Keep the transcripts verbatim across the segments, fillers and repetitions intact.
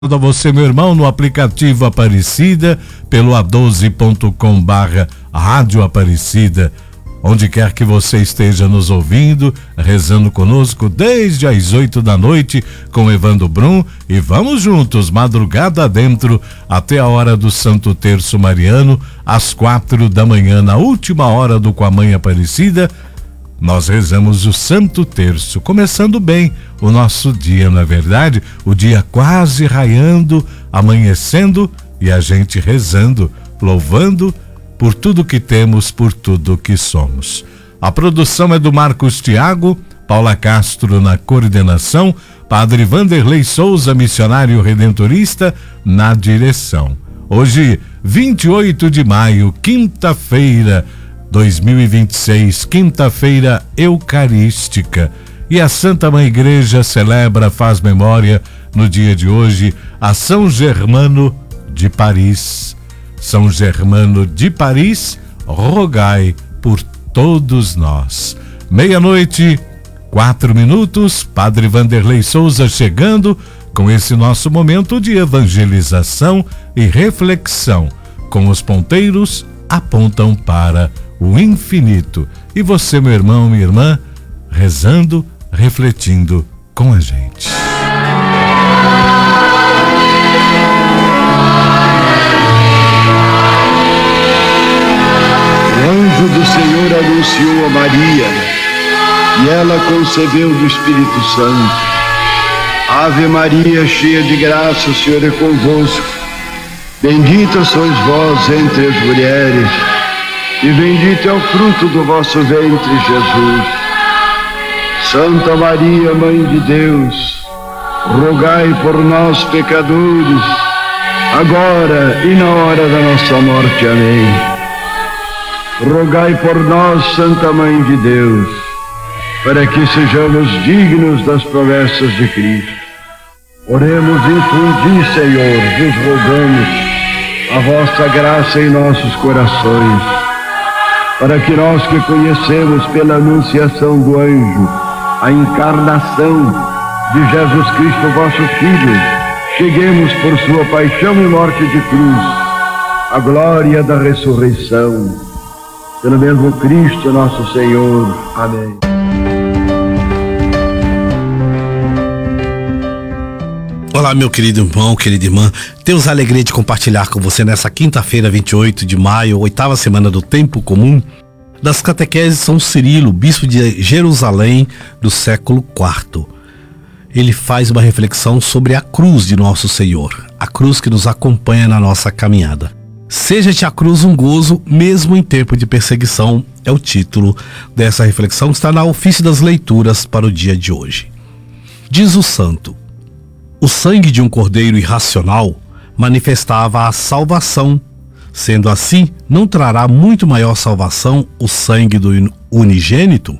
A você, meu irmão, no aplicativo Aparecida, pelo a doze ponto com barra Rádio Aparecida, onde quer que você esteja nos ouvindo, rezando conosco desde as oito da noite com Evandro Brum, e vamos juntos, madrugada adentro, até a hora do Santo Terço Mariano, às quatro da manhã, na última hora do Com a Mãe Aparecida. Nós rezamos o Santo Terço, começando bem o nosso dia, não é verdade? O dia quase raiando, amanhecendo e a gente rezando, louvando por tudo que temos, por tudo que somos. A produção é do Marcos Thiago, Paula Castro na coordenação, Padre Vanderlei Souza, missionário redentorista, na direção. Hoje, vinte e oito de maio, quinta-feira, dois mil e vinte e seis, quinta-feira eucarística, e a Santa Mãe Igreja celebra, faz memória no dia de hoje a São Germano de Paris. São Germano de Paris, rogai por todos nós. Meia-noite, quatro minutos, Padre Vanderlei Souza chegando com esse nosso momento de evangelização e reflexão, com os ponteiros apontam para o infinito. E você, meu irmão, minha irmã, rezando, refletindo com a gente. O anjo do Senhor anunciou a Maria, e ela concebeu do Espírito Santo. Ave Maria, cheia de graça, o Senhor é convosco. Bendita sois vós entre as mulheres, e bendito é o fruto do vosso ventre, Jesus. Santa Maria, Mãe de Deus, rogai por nós, pecadores, agora e na hora da nossa morte. Amém. Rogai por nós, Santa Mãe de Deus, para que sejamos dignos das promessas de Cristo. Oremos, infundi, Senhor, vos rogamos a vossa graça em nossos corações, para que nós que conhecemos pela anunciação do anjo a encarnação de Jesus Cristo, vosso Filho, cheguemos por sua paixão e morte de cruz à glória da ressurreição. Pelo mesmo Cristo nosso Senhor. Amém. Olá, meu querido irmão, querida irmã. Temos a alegria de compartilhar com você nessa quinta-feira, vinte e oito de maio, oitava semana do Tempo Comum, das catequeses São Cirilo, bispo de Jerusalém do século quarto. Ele faz uma reflexão sobre a cruz de nosso Senhor, a cruz que nos acompanha na nossa caminhada. Seja-te a cruz um gozo, mesmo em tempo de perseguição, é o título dessa reflexão que está na Ofício das Leituras para o dia de hoje. Diz o santo: o sangue de um cordeiro irracional manifestava a salvação. Sendo assim, não trará muito maior salvação o sangue do unigênito?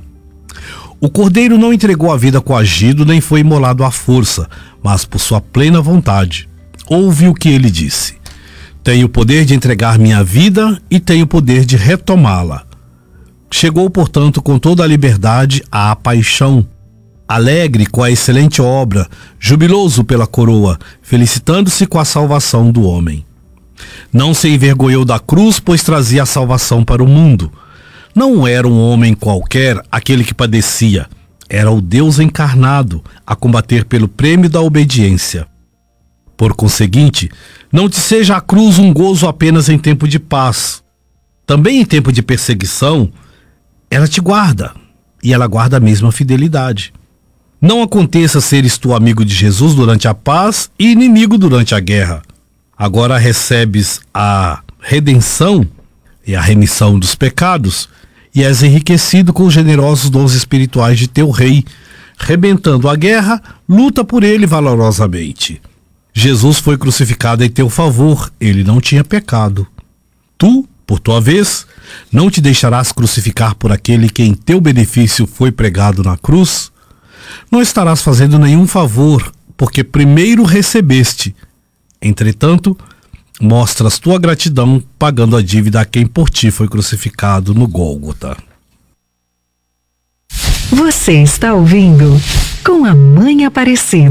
O cordeiro não entregou a vida coagido, nem foi imolado à força, mas por sua plena vontade. Ouve o que ele disse: tenho o poder de entregar minha vida e tenho o poder de retomá-la. Chegou, portanto, com toda a liberdade à paixão, alegre com a excelente obra, jubiloso pela coroa, felicitando-se com a salvação do homem. Não se envergonhou da cruz, pois trazia a salvação para o mundo. Não era um homem qualquer aquele que padecia, era o Deus encarnado a combater pelo prêmio da obediência. Por conseguinte, não te seja a cruz um gozo apenas em tempo de paz. Também em tempo de perseguição, ela te guarda, e ela guarda a mesma fidelidade. Não aconteça seres tu amigo de Jesus durante a paz e inimigo durante a guerra. Agora recebes a redenção e a remissão dos pecados, e és enriquecido com os generosos dons espirituais de teu rei. Rebentando a guerra, luta por ele valorosamente. Jesus foi crucificado em teu favor, ele não tinha pecado. Tu, por tua vez, não te deixarás crucificar por aquele que em teu benefício foi pregado na cruz? Não estarás fazendo nenhum favor, porque primeiro recebeste. Entretanto, mostras tua gratidão pagando a dívida a quem por ti foi crucificado no Gólgota. Você está ouvindo Com a Mãe Aparecida.